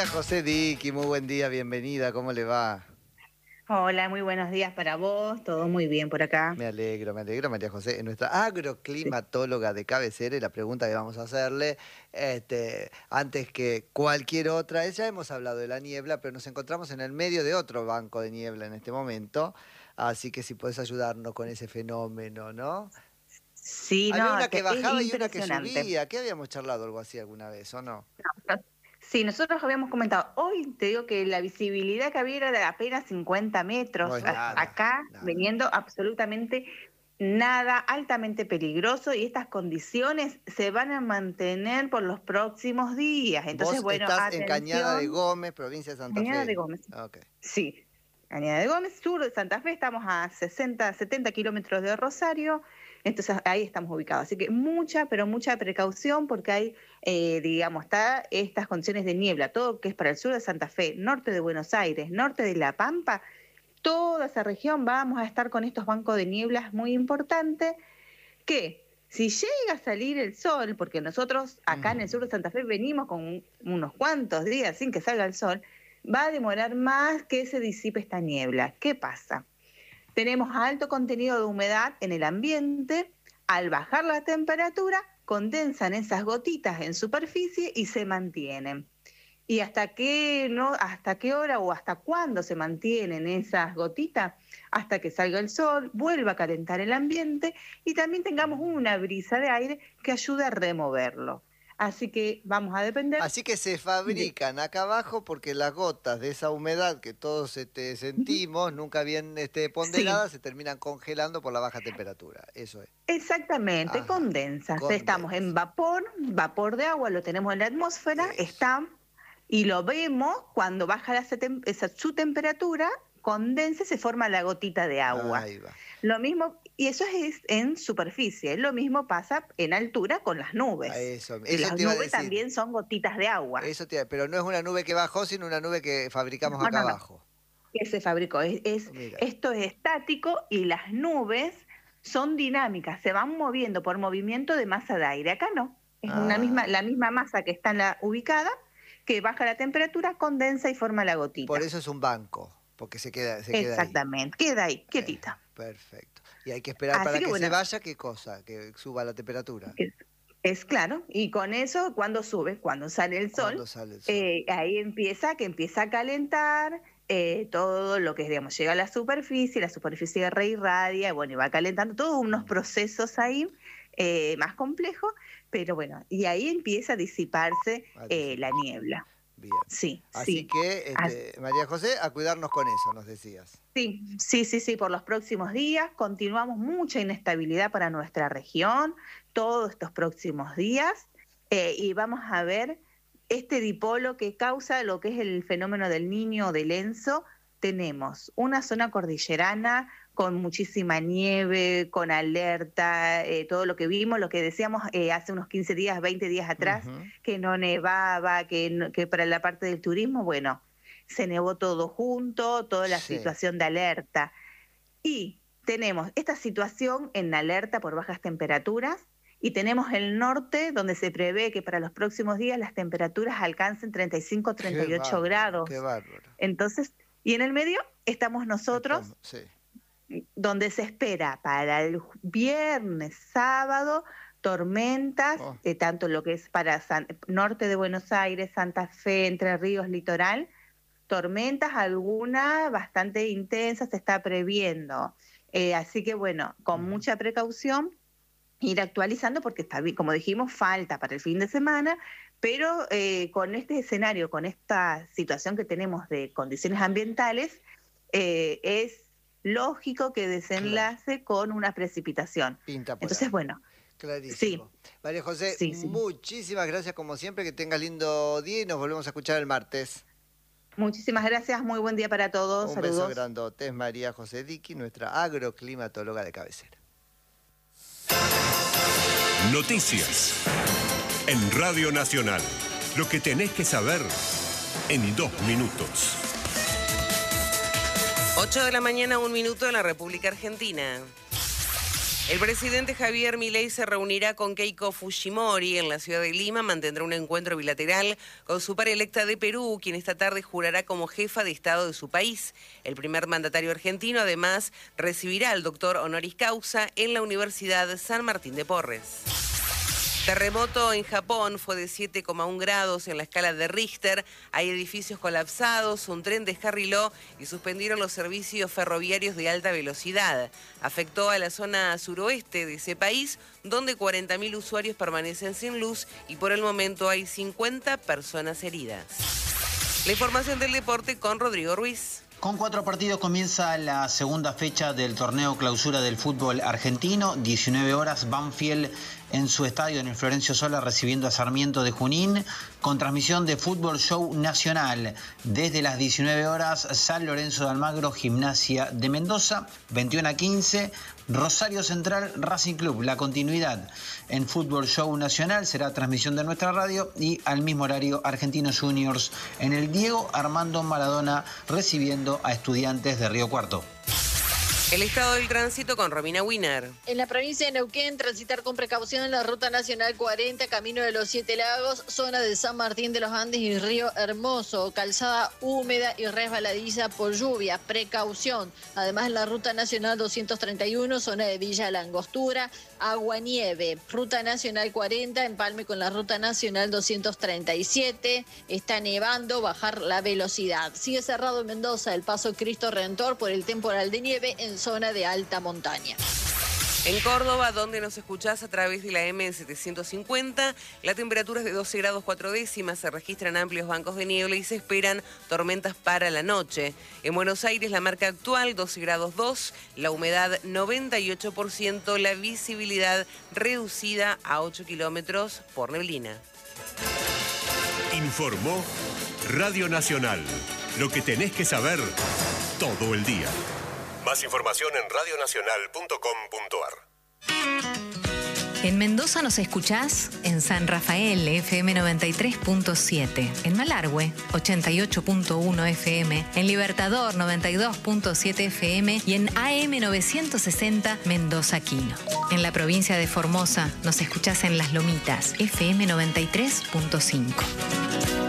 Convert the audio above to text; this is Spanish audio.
José Diqui, muy buen día, bienvenida, ¿cómo le va? Hola, muy buenos días para vos, todo muy bien por acá. Me alegro, María José. Es nuestra Sí. agroclimatóloga de cabecera y la pregunta que vamos a hacerle, antes que cualquier otra, ya hemos hablado de la niebla, pero nos encontramos en el medio de otro banco de niebla en este momento, así que si puedes ayudarnos con ese fenómeno, ¿no? Sí, Había no, una que es bajaba y una que impresionante. subía, ¿qué habíamos charlado algo así alguna vez, o no? Sí, nosotros habíamos comentado, hoy te digo que la visibilidad que había era de apenas 50 No metros, es nada, acá nada. viniendo absolutamente nada, altamente peligroso y estas condiciones se van a mantener por los próximos días. Entonces, Vos bueno, estás en Cañada de atención, Gómez, provincia de Santa Cañada de Fe. Gómez. Ok. Sí, Cañada de Gómez, sur de Santa Fe, estamos a 60, 70 kilómetros de Rosario, entonces ahí estamos ubicados. Así que mucha, pero mucha precaución porque hay, digamos, está estas condiciones de niebla, todo que es para el sur de Santa Fe, norte de Buenos Aires, norte de La Pampa, toda esa región vamos a estar con estos bancos de nieblas muy importantes que si llega a salir el sol, porque nosotros acá en el sur de Santa Fe venimos con unos cuantos días sin que salga el sol, va a demorar más que se disipe esta niebla. ¿Qué pasa? Tenemos alto contenido de humedad en el ambiente, al bajar la temperatura condensan esas gotitas en superficie y se mantienen. ¿Y hasta qué hora o hasta cuándo se mantienen esas gotitas? Hasta que salga el sol, vuelva a calentar el ambiente y también tengamos una brisa de aire que ayude a removerlo. Así que vamos a depender Así que se de... fabrican acá abajo porque las gotas de esa humedad que todos sentimos, nunca bien Sí, ponderadas, se terminan congelando por la baja temperatura. Eso es. exactamente, Ajá. condensa. Estamos en Condensa. vapor de agua, lo tenemos en la atmósfera, Eso. está, y lo vemos cuando baja su temperatura, condensa y se forma la gotita de agua. Ahí va. Lo mismo, y eso es en superficie, lo mismo pasa en altura con las nubes. Eso Las te iba a nubes decir. también son gotitas de agua. Pero no es una nube que bajó, sino una nube que fabricamos No, acá no, no, abajo. que se fabricó. Mira. Esto es estático y las nubes son dinámicas, se van moviendo por movimiento de masa de aire. Acá no, es Ah, la misma masa que está en la ubicada, que baja la temperatura, condensa y forma la por gotita. eso es un banco, porque se queda ahí. Exactamente, queda ahí, quietita. Perfecto. Y hay que esperar Así para que que se bueno, vaya, ¿qué cosa? Que suba la temperatura. es, es claro, y con eso, cuando sube, cuando sale el ¿Cuándo sol, sale el sol? ahí empieza a calentar todo lo que, digamos, llega a la superficie reirradia, bueno, y va calentando, todos unos Mm. procesos ahí más complejos, pero bueno, y ahí empieza a disiparse A la disiparse. niebla. Bien. Sí, Así sí. que, María José, a cuidarnos con eso, nos decías. Sí, sí, sí, sí, por los próximos días continuamos mucha inestabilidad para nuestra región, todos estos próximos días, y vamos a ver este dipolo que causa lo que es el fenómeno del Niño o del Enso. Tenemos una zona cordillerana con muchísima nieve, con alerta, todo lo que vimos, lo que decíamos hace unos 15 días, 20 días atrás, Ujú. que no nevaba, que para la parte del turismo, bueno, se nevó todo junto, toda la Sí. situación de alerta. Y tenemos esta situación en alerta por bajas temperaturas y tenemos el norte donde se prevé que para los próximos días las temperaturas alcancen 35, Qué 38 bárbaro, qué grados. bárbaro. Entonces, y en el medio estamos nosotros, Estamos, sí. donde se espera para el viernes, sábado, tormentas, Oh, tanto lo que es para norte de Buenos Aires, Santa Fe, Entre Ríos, litoral, tormentas, algunas bastante intensas se está previendo. Así que bueno, con ujú. mucha precaución, ir actualizando porque está bien, como dijimos, falta para el fin de semana, pero con este escenario, con esta situación que tenemos de condiciones ambientales, es lógico que Claro, desenlace con una precipitación. pinta por Entonces, ahí. bueno, sí, Clarísimo. María José, sí, sí. muchísimas gracias como siempre, que tengas lindo día y nos volvemos a escuchar el martes. Muchísimas gracias, muy buen día para todos, Un beso saludos. grandote, es María José Diqui, nuestra agroclimatóloga de cabecera. Noticias en Radio Nacional. Lo que tenés que saber en 2 minutos. 8 de la mañana, 1 minuto en la República Argentina. El presidente Javier Milei se reunirá con Keiko Fujimori en la ciudad de Lima. Mantendrá un encuentro bilateral con su par electa de Perú, quien esta tarde jurará como jefa de Estado de su país. El primer mandatario argentino, además, recibirá al doctor honoris causa en la Universidad San Martín de Porres. Terremoto en Japón, fue de 7,1 grados en la escala de Richter. Hay edificios colapsados, un tren descarriló y suspendieron los servicios ferroviarios de alta velocidad. Afectó a la zona suroeste de ese país, donde 40.000 usuarios permanecen sin luz y por el momento hay 50 personas heridas. La información del deporte con Rodrigo Ruiz. Con 4 partidos comienza la segunda fecha del torneo clausura del fútbol argentino. 19 horas, Banfield en su estadio en el Florencio Sola recibiendo a Sarmiento de Junín, con transmisión de Fútbol Show Nacional. Desde las 19 horas, San Lorenzo de Almagro, Gimnasia de Mendoza, 21:15, Rosario Central, Racing Club. La continuidad en Fútbol Show Nacional será transmisión de nuestra radio y al mismo horario Argentinos Juniors en el Diego Armando Maradona recibiendo a Estudiantes de Río Cuarto. El estado del tránsito con Romina Wiener. En la provincia de Neuquén, transitar con precaución en la Ruta Nacional 40, camino de los Siete Lagos, zona de San Martín de los Andes y Río Hermoso, calzada húmeda y resbaladiza por lluvia, precaución. Además, en la Ruta Nacional 231, zona de Villa La Angostura, agua nieve. Ruta Nacional 40, empalme con la Ruta Nacional 237, está nevando, bajar la velocidad. Sigue cerrado en Mendoza el paso Cristo Redentor por el temporal de nieve en zona de alta montaña. En Córdoba, donde nos escuchás a través de la M750, la temperatura es de 12 grados 4 décimas, se registran amplios bancos de niebla y se esperan tormentas para la noche. En Buenos Aires, la marca actual 12 grados 2, la humedad 98%, la visibilidad reducida a 8 kilómetros por neblina. Informó Radio Nacional. Lo que tenés que saber todo el día. Más información en radionacional.com.ar. En Mendoza nos escuchás en San Rafael, FM 93.7, en Malargüe, 88.1 FM, en Libertador, 92.7 FM y en AM 960 Mendoza Quino. En la provincia de Formosa nos escuchás en Las Lomitas, FM 93.5.